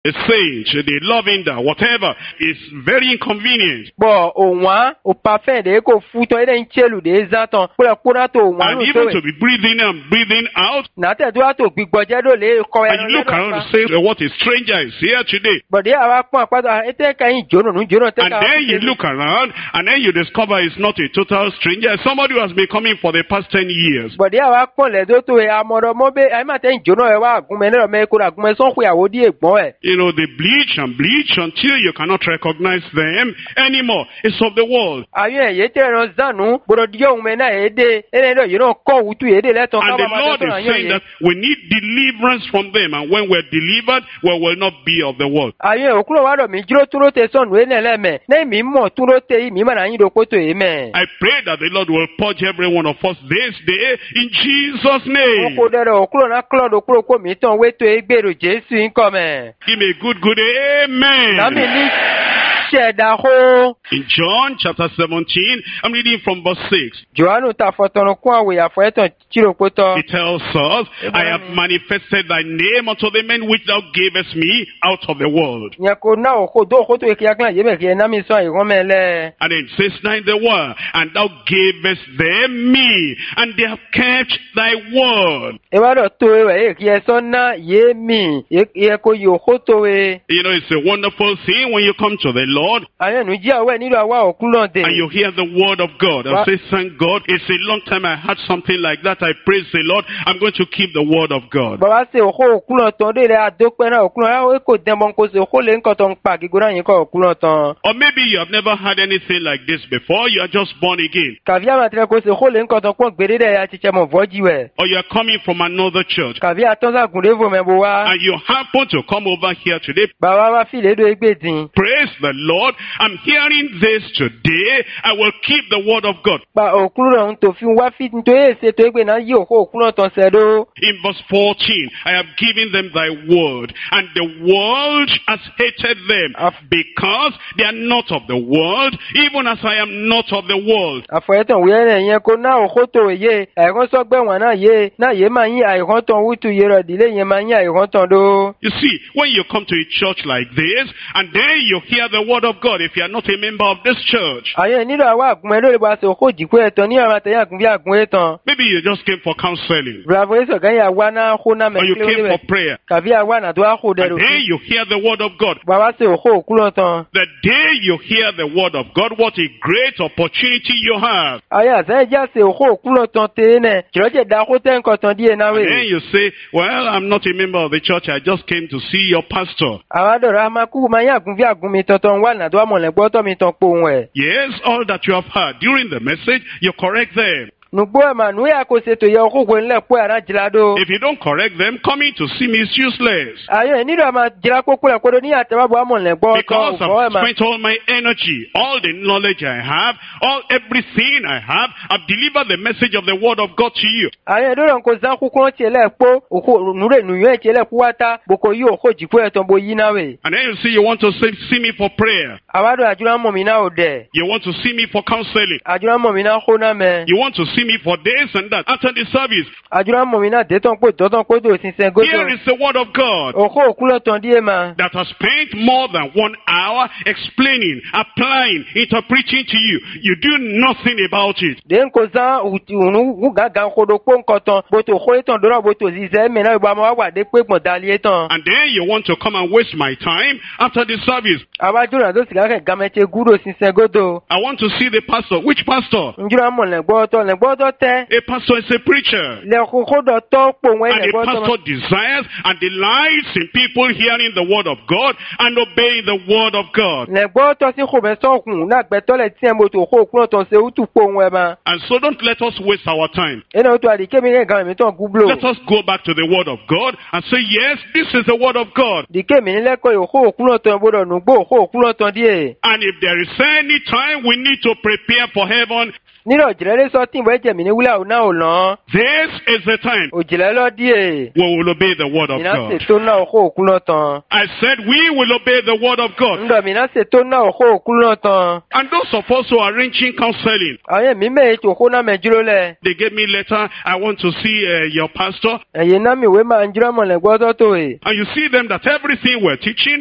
a saint, the lavender, whatever, is very inconvenient. Bon, au moins, au parfait de ko futo ede nchelu de zaton. Kula to And wanu even to. to be breathing in and breathing out, Na te do ato gbigboje do le ko and you look around and say, what a stranger is here today. But they are pon apata ete kan jono nu jono te And then you look around, and then you discover it's not a total stranger, it's somebody who has been coming for the past 10 years. But they are pon le do to e amoro mo be ai ma te jono e wa gun me ne me ko da gun me so ku yawo di egbon e. You know, they bleach and bleach until you cannot recognize them anymore. It's of the world. Aye ye te ran zanu boro di ohun me na ede ene do you know ko wutu ede le ton And ka the ba ma Lord te is ran saying ye. that we need deliverance from them, and when we're delivered, we will not be of the world. Aye okulo wa do mi jiro turo te sonu ene le me. Na mi mo turo te mi ma na yin do ko to e me. I pray that the Lord will purge every one of us this day in Jesus' name. Oko de okulo na klo do okulo ko mi ton we to egbero Jesu nko me. Give me a good amen. Na mi ni sheda ho. In John chapter 17, I'm reading from verse 6. Joanu ta fotono kwa we afo eton chiro poto. It tells us, I have manifested thy name unto the men which thou gavest me out of the world. Nya ko na oko do ko to e kia kan ye me ke na mi so iron me le. And then says 9 the word, and thou gavest them me, and they have kept thy word. E wa do to e ki e so na ye mi e ko yo ko to e. You know, it's a wonderful thing when you come to the Lord Aye nu ji awe ni do awa okulo de. and you hear the word of God and say, thank God, it's a long time I had something like that. I praise the Lord. I'm going to keep the word of God. Baba se oko okulo ton de le adope na okulo a ko demon ko se oko le nkan ton pa gigora yin ko okulo ton. Or maybe you have never had anything like this before. You are just born again. Kavia ma tre ko se oko le nkan ton ko gbere de ya chiche mo voji we. Or you are coming from another church. Kavia ton za gunde vo me bo wa. And you happen to come over here today. Baba wa fi le do egbe din. Praise the Lord. I'm hearing this today. I will keep the word of God. Ba okulo n to fi wa fi n to e se to egbe na yi oko okulo ton se do. In verse 14, I have given them thy word, and the world has hated them, because they are not of the world, even as I am not of the world. Afo eton we ere yen ko na oko to ye. Ai kon so gbe won na ye ma yin ai kon ton wutu ye ro dile yen ma yin ai kon ton do. You see, when you come to a church like this, and then you hear the word of God, if you are not a member of this church, Aye ni do awa agun me lo le ba se oko ji ko eton ni ara te ya agun bi agun eton. maybe you just came for counseling, Bravo eso gan ya wa na ho na me or you kle came we. for prayer, Kavi awa na do a ho de and ro. then you hear the word of God. Baba se oko okulo ton. The day you hear the word of God, what a great opportunity you have. Aya se ja se oko okulo ton te ne. Kiro je da ko te nkan ton die na And then we. you say, well, I'm not a member of the church, I just came to see your pastor. Awa do ra ma ku ma ya agun bi agun mi ton ton wa na do mo le gbo to mi ton po ohun e. Yes, all that you have heard during the message, you correct them. Nugbo e ma nu ya ko se to ye oko ko nle po ara jilado. If you don't correct them, coming to see me is useless. Aye ni do ma jira ko ko do ni ate ba bo mo le gbo to Because o e I've ma. spent all my energy, all the knowledge I have, everything I have, I've delivered the message of the word of God to you. Aye do ran ko zan ku ko ti le po oko nu re nu ye ti le ku wata boko yi oko ji ko eton bo yi na we. And then you see you want to see me for prayer. Awa do ajura mo mi na o de. You want to see me for counseling. Ajura mo mi na ho na me. You want to see me for this and that. After the service, Ajura mo mi na de ton pe do sin sen go. here is the word of God Oko okulo ton die ma. that has spent more than 1 hour explaining, applying, interpreting to you. You do nothing about it. Den ko zan unu ga ko do po nkan ton bo to ho eton do ro bo to zize me na gba mo wa de pe gbon dali eton. And then you want to come and waste my time after the service. Awa jura do siga ke gameche guro sin sen godo. I want to see the pastor. Which pastor? Njura mo le gbo to te. A pastor is a preacher. Le ko do to po wen And le a gbo pastor to. desires and delights in people hearing the word of God and obeying the word of God. Le gbo to si ko be so kun na gbe to le ti en bo to ko okulo ton se utu po wen ma. And so don't let us waste our time. Eno to adi ke mi ne gan mi ton gublo. Let us go back to the word of God and say, yes, this is the word of God. Di ke mi le ko yo ko okulo ton bo do nu gbo ko okulo ton die. And if there is any time we need to prepare for heaven, Nírọ̀ jìrẹ́lẹ́ sọ tí ìwé jẹ̀mí ní wúlà òun náà ò lọ́n. This is the time Òjìlẹ́ lọ díẹ̀. we will obey the word of Mìíràn God. ṣètò náà òkú òkú náà tán. I said we will obey the word of God. Ńdọ̀ mìíràn ṣètò náà òkú òkú náà tán. And those of us who are arranging counseling, Àwọn èmi mẹ́rin tó kó náà mẹ́júró lẹ̀. they gave me letter, I want to see your pastor. Ẹ̀yin náà mi ìwé máa ń jírọ́ mọ̀lẹ́ gbọ́dọ̀ tó e. And you see them that everything we're teaching